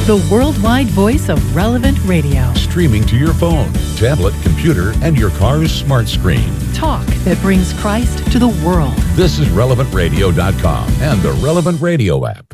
the worldwide voice of Relevant Radio. Streaming to your phone, tablet, computer, and your car's smart screen. Talk that brings Christ to the world. This is RelevantRadio.com and the Relevant Radio app.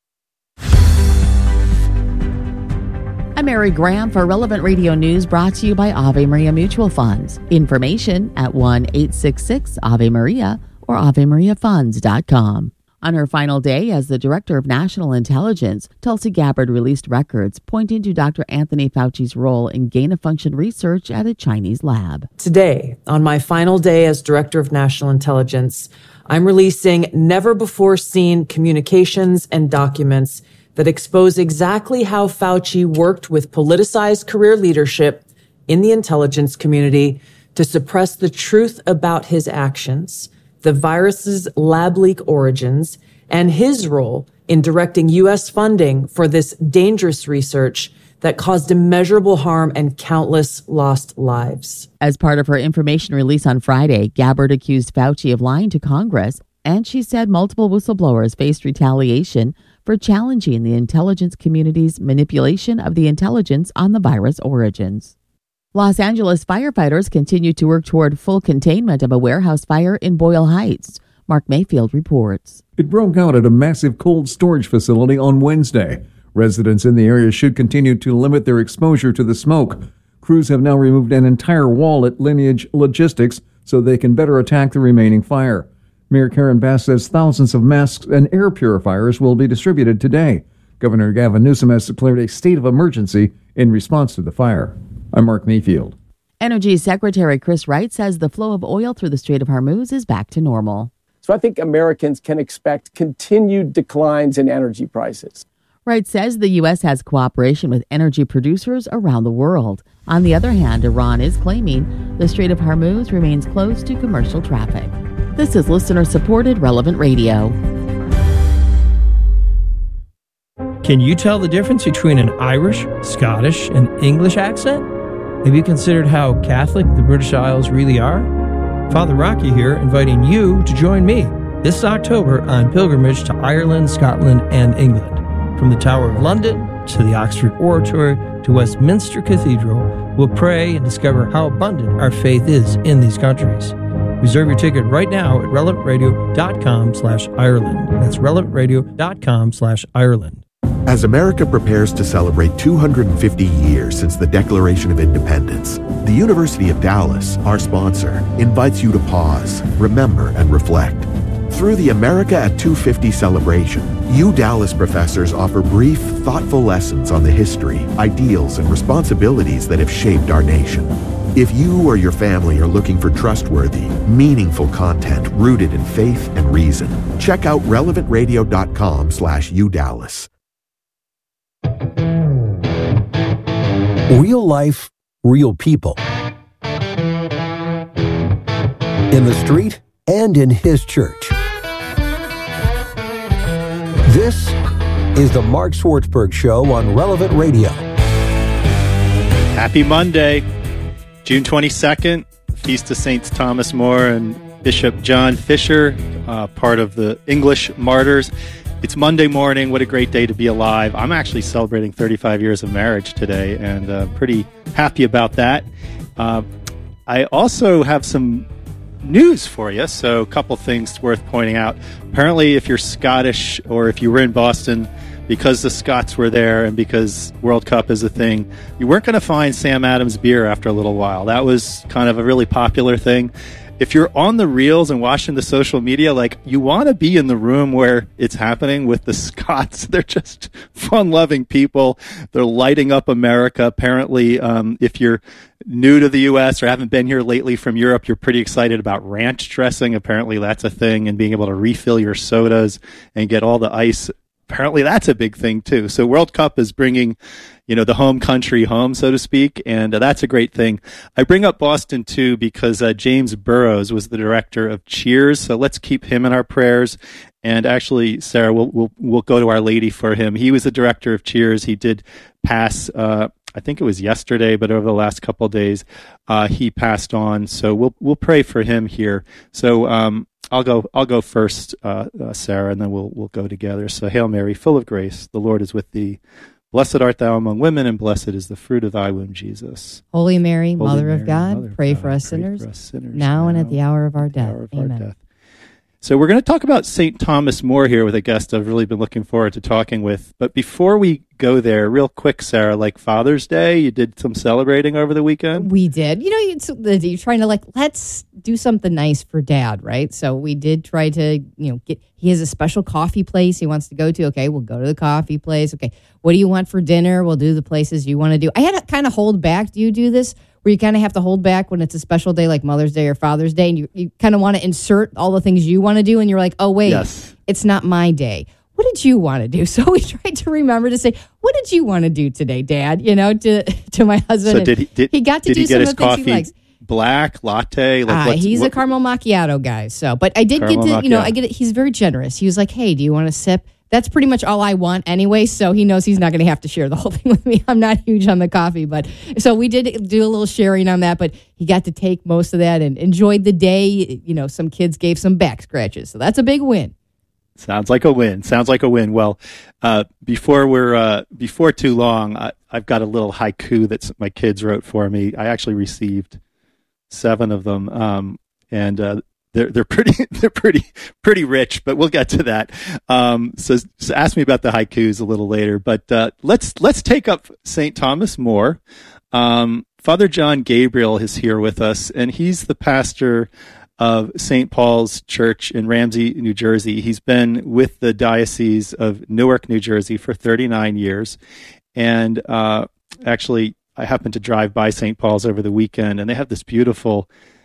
I'm Mary Graham for Relevant Radio News, brought to you by Ave Maria Mutual Funds. Information at 1-866-AVE-MARIA or AveMariaFunds.com. On her final day as the Director of National Intelligence, Tulsi Gabbard released records pointing to Dr. Anthony Fauci's role in gain-of-function research at a Chinese lab. Today, on my final day as Director of National Intelligence, I'm releasing never-before-seen communications and documents that expose exactly how Fauci worked with politicized career leadership in the intelligence community to suppress the truth about his actions, the virus's lab leak origins, and his role in directing U.S. funding for this dangerous research that caused immeasurable harm and countless lost lives. As part of her information release on Friday, Gabbard accused Fauci of lying to Congress, and she said multiple whistleblowers faced retaliation for challenging the intelligence community's manipulation of the intelligence on the virus origins. Los Angeles firefighters continue to work toward full containment of a warehouse fire in Boyle Heights. Mark Mayfield reports. It broke out at a massive cold storage facility on Wednesday. Residents in the area should continue to limit their exposure to the smoke. Crews have now removed an entire wall at Lineage Logistics so they can better attack the remaining fire. Mayor Karen Bass says thousands of masks and air purifiers will be distributed today. Governor Gavin Newsom has declared a state of emergency in response to the fire. I'm Mark Mayfield. Energy Secretary Chris Wright says the flow of oil through the Strait of Hormuz is back to normal. So I think Americans can expect continued declines in energy prices. Wright says the U.S. has cooperation with energy producers around the world. On the other hand, Iran is claiming the Strait of Hormuz remains closed to commercial traffic. This is listener-supported Relevant Radio. Can you tell the difference between an Irish, Scottish, and English accent? Have you considered how Catholic the British Isles really are? Father Rocky here, inviting you to join me this October on pilgrimage to Ireland, Scotland, and England. From the Tower of London to the Oxford Oratory to Westminster Cathedral, we'll pray and discover how abundant our faith is in these countries. Reserve your ticket right now at relevantradio.com/Ireland. That's relevantradio.com/Ireland. As America prepares to celebrate 250 years since the Declaration of Independence, the University of Dallas, our sponsor, invites you to pause, remember, and reflect. Through the America at 250 celebration, Dallas professors offer brief, thoughtful lessons on the history, ideals, and responsibilities that have shaped our nation. If you or your family are looking for trustworthy, meaningful content rooted in faith and reason, check out relevantradio.com/UDallas. Real life, real people. In the street and in his church. This is the Mark Swartzberg Show on Relevant Radio. Happy Monday, June 22nd, Feast of Saints Thomas More and Bishop John Fisher, part of the English Martyrs. It's Monday morning. What a great day to be alive. I'm actually celebrating 35 years of marriage today, and pretty happy about that. I also have some news for you, so a couple things worth pointing out. Apparently, if you're Scottish or if you were in Boston, because the Scots were there and because World Cup is a thing, you weren't going to find Sam Adams beer after a little while. That was kind of a really popular thing. If you're on the reels and watching the social media, like, you want to be in the room where it's happening with the Scots. They're just fun-loving people. They're lighting up America. Apparently, if you're new to the U.S. or haven't been here lately from Europe, you're pretty excited about ranch dressing. Apparently, that's a thing, and being able to refill your sodas and get all the ice. Apparently, that's a big thing, too. So World Cup is bringing, the home country home, so to speak, and that's a great thing. I bring up Boston, too, because James Burrows was the director of Cheers, so let's keep him in our prayers. And actually, Sarah, we'll go to Our Lady for him. He was the director of Cheers. He did pass, I think it was yesterday, but over the last couple of days, he passed on. So we'll pray for him here. So I'll go first, Sarah, and then we'll go together. So, Hail Mary, full of grace, the Lord is with thee. Blessed art thou among women, and blessed is the fruit of thy womb, Jesus. Holy Mary, Holy Mother Mary, of God, Mother of pray God, for us pray sinners, for us sinners now and at the hour of our death. Amen. So we're going to talk about St. Thomas More here with a guest I've really been looking forward to talking with. But before we go there, real quick, Sarah, like Father's Day, you did some celebrating over the weekend? We did. You're trying to let's do something nice for Dad, right? So we did try to, he has a special coffee place he wants to go to. Okay, we'll go to the coffee place. Okay, what do you want for dinner? We'll do the places you want to do. I had to kind of hold back. Do you do this? Where you kind of have to hold back when it's a special day like Mother's Day or Father's Day, and you kind of want to insert all the things you want to do, and you're like, oh, wait, It's not my day. What did you want to do? So we tried to remember to say, what did you want to do today, Dad? To my husband. So he got to do some of the things he likes. Black, latte? He's a caramel macchiato guy. So, but I did caramel get to, macchiato. I get it. He's very generous. He was like, hey, do you want a sip? That's pretty much all I want anyway, so he knows he's not going to have to share the whole thing with me. I'm not huge on the coffee, but so we did do a little sharing on that, but he got to take most of that and enjoyed the day. Some kids gave some back scratches, so that's a big win. Sounds like a win. Well, before too long, I've got a little haiku that my kids wrote for me. I actually received 7 of them, and they're pretty rich, but we'll get to that. So ask me about the haikus a little later. But let's take up St. Thomas More. Father John Gabriel is here with us, and he's the pastor of St. Paul's Church in Ramsey, New Jersey. He's been with the Diocese of Newark, New Jersey for 39 years. And actually, I happened to drive by St. Paul's over the weekend, and they have this beautiful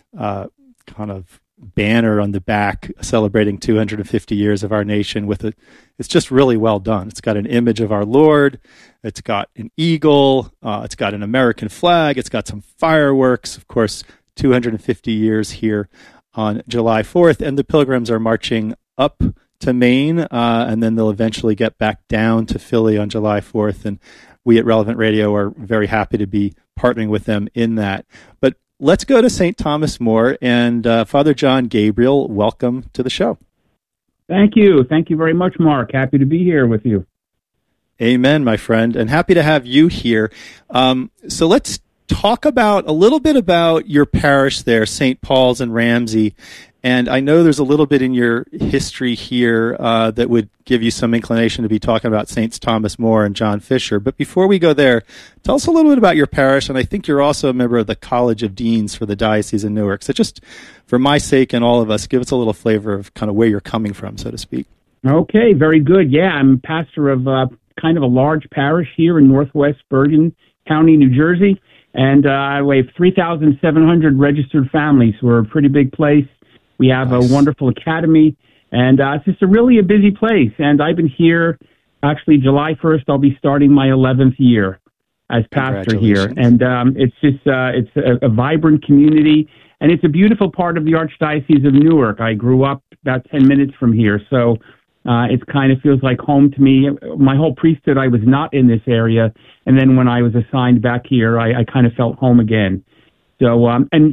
kind of banner on the back celebrating 250 years of our nation it's just really well done. It's got an image of our Lord. It's got an eagle. It's got an American flag. It's got some fireworks. Of course, 250 years here on July 4th, and the pilgrims are marching up to Maine, and then they'll eventually get back down to Philly on July 4th, and we at Relevant Radio are very happy to be partnering with them in that. But let's go to St. Thomas More, and Father John Gabriel, welcome to the show. Thank you. Thank you very much, Mark. Happy to be here with you. Amen, my friend, and happy to have you here. So let's talk a little bit about your parish there, St. Paul's in Ramsey. And I know there's a little bit in your history here that would give you some inclination to be talking about Saints Thomas More and John Fisher. But before we go there, tell us a little bit about your parish. And I think you're also a member of the College of Deans for the Diocese of Newark. So just for my sake and all of us, give us a little flavor of kind of where you're coming from, so to speak. Okay, very good. Yeah, I'm pastor of kind of a large parish here in Northwest Bergen County, New Jersey. And we have 3,700 registered families. We're a pretty big place. We have a wonderful academy, and it's just a busy place. And I've been here, actually, July 1st, I'll be starting my 11th year as pastor here. And it's just, it's a vibrant community, and it's a beautiful part of the Archdiocese of Newark. I grew up about 10 minutes from here, so it kind of feels like home to me. My whole priesthood, I was not in this area, and then when I was assigned back here, I kind of felt home again. So,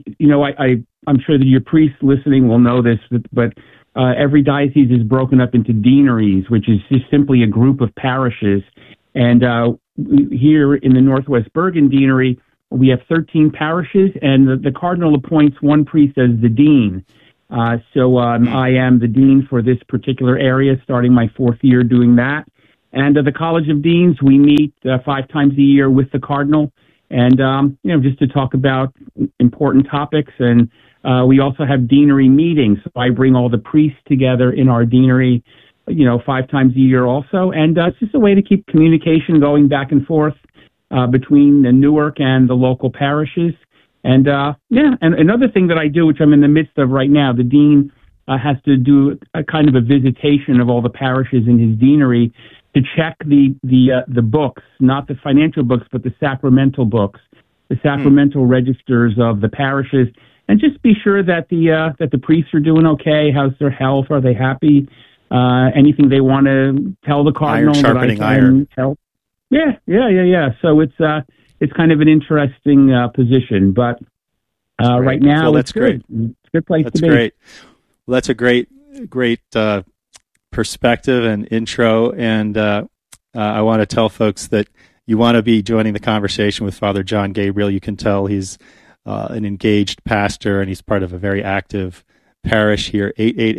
I'm sure that your priests listening will know this, but every diocese is broken up into deaneries, which is just simply a group of parishes. And here in the Northwest Bergen Deanery, we have 13 parishes, and the cardinal appoints one priest as the dean. I am the dean for this particular area, starting my 4th year doing that. And the College of Deans, we meet 5 times a year with the cardinal, and just to talk about important topics. And we also have deanery meetings. So I bring all the priests together in our deanery, 5 times a year also. And it's just a way to keep communication going back and forth between the Newark and the local parishes. And and another thing that I do, which I'm in the midst of right now, the dean has to do a kind of a visitation of all the parishes in his deanery to check the books, not the financial books, but the sacramental books, the sacramental registers of the parishes, and just be sure that the priests are doing okay. How's their health? Are they happy? Anything they want to tell the cardinal? Iron sharpening iron. Help? Yeah. So it's kind of an interesting position, but right now that's great. It's a good place to be. That's great. Well, that's a great perspective and intro. And I want to tell folks that you want to be joining the conversation with Father John Gabriel. You can tell he's an engaged pastor, and he's part of a very active parish here.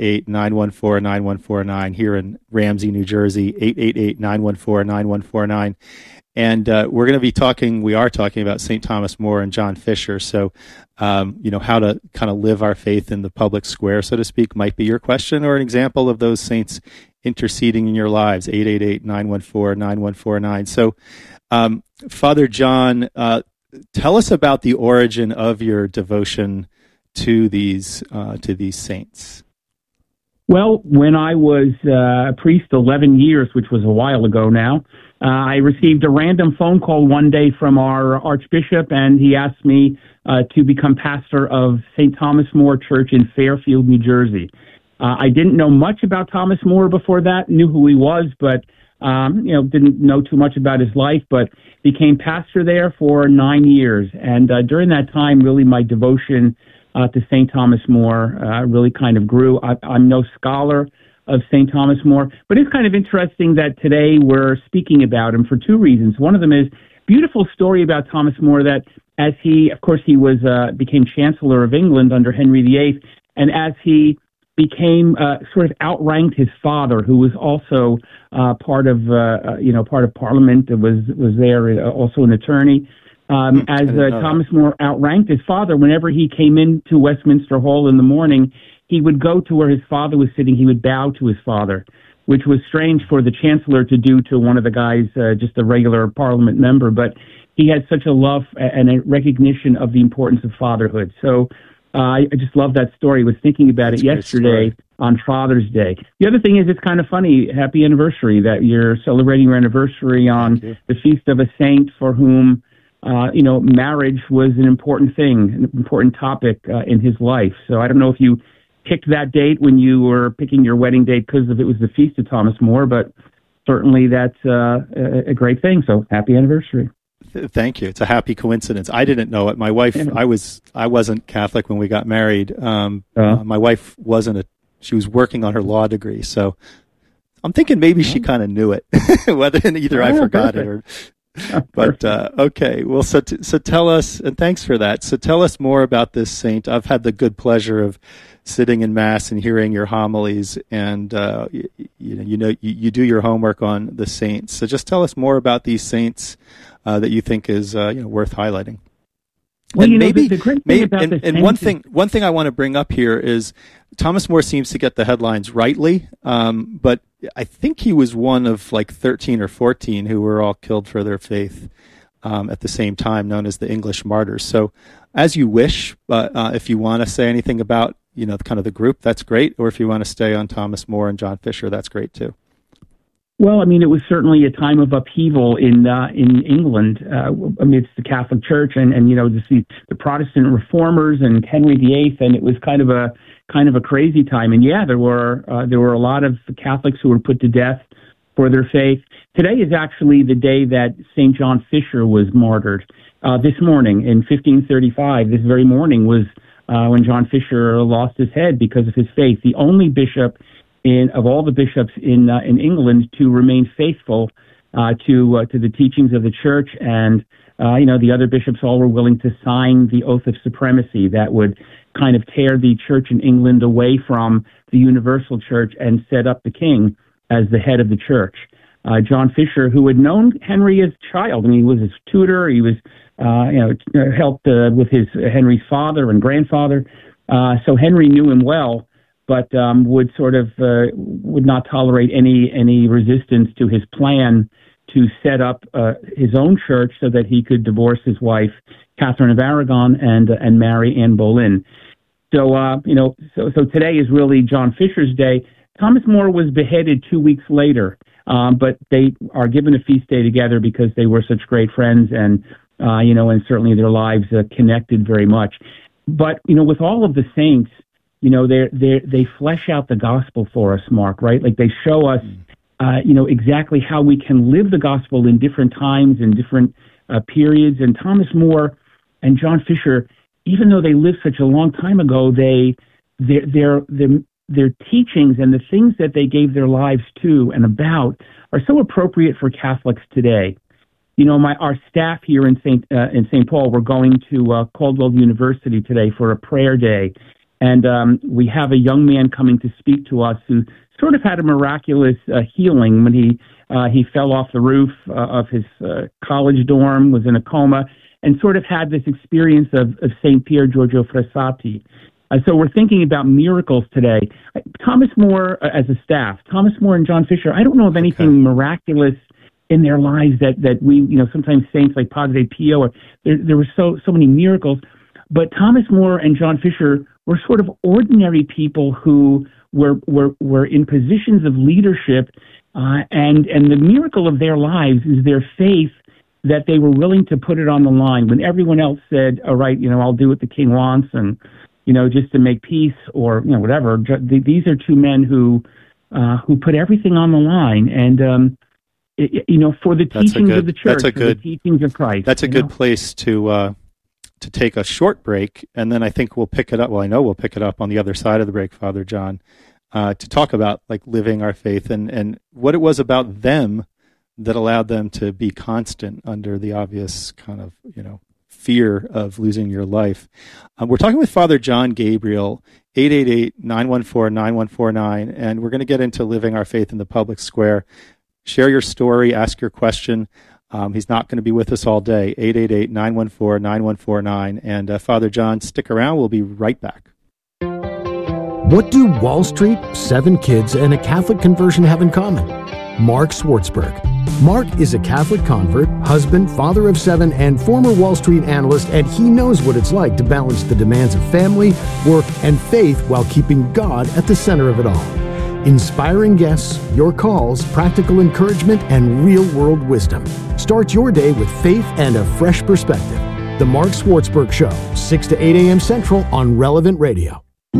888-914-9149 here in Ramsey, New Jersey. 888-914-9149. And we are talking about St. Thomas More and John Fisher. So, how to kind of live our faith in the public square, so to speak, might be your question, or an example of those saints interceding in your lives. 888-914-9149. So, Father John, tell us about the origin of your devotion to these saints. Well, when I was a priest 11 years, which was a while ago now, I received a random phone call one day from our Archbishop, and he asked me to become pastor of St. Thomas More Church in Fairfield, New Jersey. I didn't know much about Thomas More before that, knew who he was, but didn't know too much about his life, but became pastor there for 9 years. And during that time, really my devotion to St. Thomas More really kind of grew. I'm no scholar of St. Thomas More, but it's kind of interesting that today we're speaking about him for two reasons. One of them is beautiful story about Thomas More, that as he was became Chancellor of England under Henry VIII, and as he became sort of outranked his father, who was also part of Parliament, was there, also an attorney. Thomas More outranked his father, whenever he came into Westminster Hall in the morning, he would go to where his father was sitting. He would bow to his father, which was strange for the Chancellor to do to one of the guys, just a regular Parliament member. But he had such a love and a recognition of the importance of fatherhood. So I just love that story. I was thinking about it yesterday on Father's Day. The other thing is, it's kind of funny. Happy anniversary, that you're celebrating your anniversary on the feast of a saint for whom marriage was an important thing, an important topic in his life. So I don't know if you picked that date when you were picking your wedding date because it was the feast of Thomas More, but certainly that's a great thing. So happy anniversary. Thank you. It's a happy coincidence. I didn't know it. My wife, I wasn't Catholic when we got married. My wife she was working on her law degree. So I'm thinking maybe she kind of knew it, whether either I forgot it or. But okay, well, so tell us, and thanks for that. So tell us more about this saint. I've had the good pleasure of sitting in Mass and hearing your homilies, and you do your homework on the saints. So just tell us more about these saints that you think is worth highlighting. Well, and the great thing about this and one thing I want to bring up here is Thomas More seems to get the headlines rightly, but I think he was one of like 13 or 14 who were all killed for their faith at the same time, known as the English martyrs. So as you wish, but if you want to say anything about kind of the group, that's great. Or if you want to stay on Thomas More and John Fisher, that's great too. Well, I mean, it was certainly a time of upheaval in England amidst the Catholic Church and the Protestant reformers and Henry VIII, and it was kind of a crazy time. And there were a lot of Catholics who were put to death for their faith. Today is actually the day that St. John Fisher was martyred. This morning in 1535, this very morning was when John Fisher lost his head because of his faith. The only bishop of all the bishops in England to remain faithful to the teachings of the Church, and the other bishops all were willing to sign the oath of supremacy that would kind of tear the Church in England away from the universal Church and set up the king as the head of the Church. John Fisher, who had known Henry as a child, and he was his tutor, he was helped with Henry's father and grandfather, so Henry knew him well, but would not tolerate any resistance to his plan to set up his own church so that he could divorce his wife, Catherine of Aragon, and marry Anne Boleyn. So today is really John Fisher's day. Thomas More was beheaded 2 weeks later, but they are given a feast day together because they were such great friends, and certainly their lives connected very much. But with all of the saints, they flesh out the gospel for us, Mark, right? Like they show us, exactly how we can live the gospel in different times and different periods. And Thomas More and John Fisher, even though they lived such a long time ago, their teachings and the things that they gave their lives to and about are so appropriate for Catholics today. You know, our staff here in St. Paul, we're going to Caldwell University today for a prayer day, and we have a young man coming to speak to us who sort of had a miraculous healing when he fell off the roof of his college dorm, was in a coma, and sort of had this experience of St. Pier Giorgio Frassati. So we're thinking about miracles today. Thomas More, as a staff, Thomas More and John Fisher, I don't know of anything miraculous in their lives that we, you know, sometimes saints like Padre Pio, or there were so many miracles. But Thomas More and John Fisher were sort of ordinary people who were in positions of leadership, and the miracle of their lives is their faith that they were willing to put it on the line when everyone else said, all right, you know, I'll do what the king wants, and, you know, just to make peace, or, you know, whatever. These are two men who put everything on the line, and you know, for the teachings of the church, for the teachings of Christ. That's a good place to take a short break, and then I think we'll pick it up. Well, I know we'll pick it up on the other side of the break, Father John, to talk about like living our faith and what it was about them that allowed them to be constant under the obvious kind of, you know, fear of losing your life. We're talking with Father John Gabriel, 888-914-9149, and we're going to get into living our faith in the public square. Share your story, ask your question. He's not going to be with us all day, 888-914-9149. And Father John, stick around. We'll be right back. What do Wall Street, 7 kids, and a Catholic conversion have in common? Mark Swartzberg. Mark is a Catholic convert, husband, father of 7, and former Wall Street analyst, and he knows what it's like to balance the demands of family, work, and faith while keeping God at the center of it all. Inspiring guests, your calls, practical encouragement, and real-world wisdom. Start your day with faith and a fresh perspective. The Mark Swartzberg Show, 6 to 8 a.m. Central on Relevant Radio.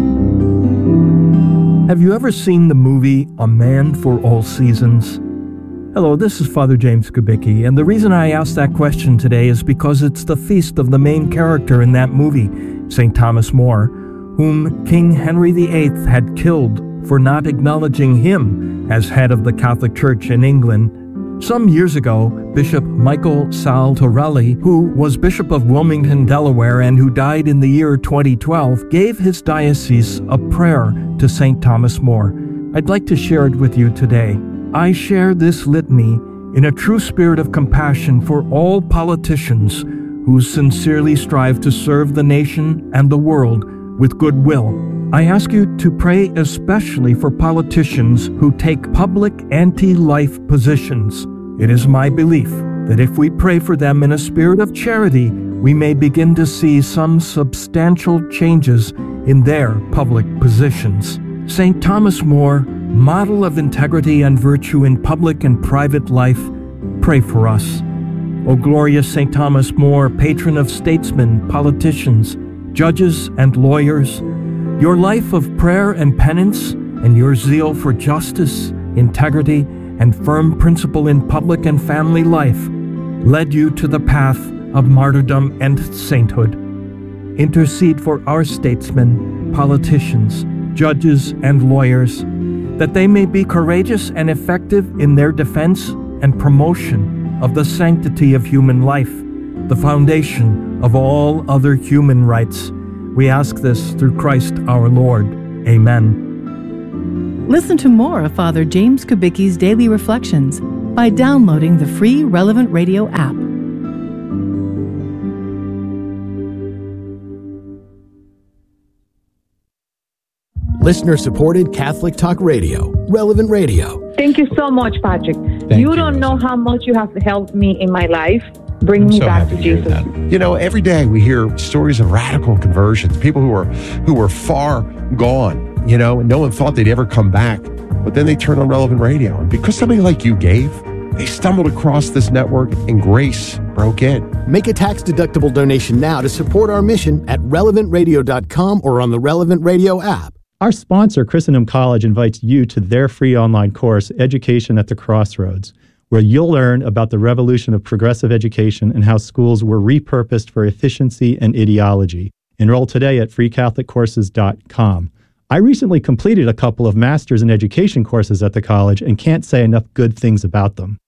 Have you ever seen the movie A Man for All Seasons? Hello, this is Father James Kubicki, and the reason I asked that question today is because it's the feast of the main character in that movie, St. Thomas More, whom King Henry VIII had killed for not acknowledging him as head of the Catholic Church in England. Some years ago, Bishop Michael Saltorelli, who was Bishop of Wilmington, Delaware, and who died in the year 2012, gave his diocese a prayer to St. Thomas More. I'd like to share it with you today. I share this litany in a true spirit of compassion for all politicians who sincerely strive to serve the nation and the world with goodwill. I ask you to pray especially for politicians who take public anti-life positions. It is my belief that if we pray for them in a spirit of charity, we may begin to see some substantial changes in their public positions. St. Thomas More, model of integrity and virtue in public and private life, pray for us. O glorious St. Thomas More, patron of statesmen, politicians, judges, and lawyers, your life of prayer and penance and your zeal for justice, integrity, and firm principle in public and family life led you to the path of martyrdom and sainthood. Intercede for our statesmen, politicians, judges, and lawyers, that they may be courageous and effective in their defense and promotion of the sanctity of human life, the foundation of all other human rights. We ask this through Christ our Lord. Amen. Listen to more of Father James Kubicki's Daily Reflections by downloading the free Relevant Radio app. Listener-supported Catholic Talk Radio, Relevant Radio. Thank you so much, Patrick. You don't know how much you have helped me in my life. Bring me back to Jesus. You know, every day we hear stories of radical conversions, people who were far gone, you know, and no one thought they'd ever come back. But then they turned on Relevant Radio. And because somebody like you gave, they stumbled across this network and grace broke in. Make a tax-deductible donation now to support our mission at relevantradio.com or on the Relevant Radio app. Our sponsor, Christendom College, invites you to their free online course, Education at the Crossroads, where you'll learn about the revolution of progressive education and how schools were repurposed for efficiency and ideology. Enroll today at freecatholiccourses.com. I recently completed a couple of Masters in Education courses at the college and can't say enough good things about them.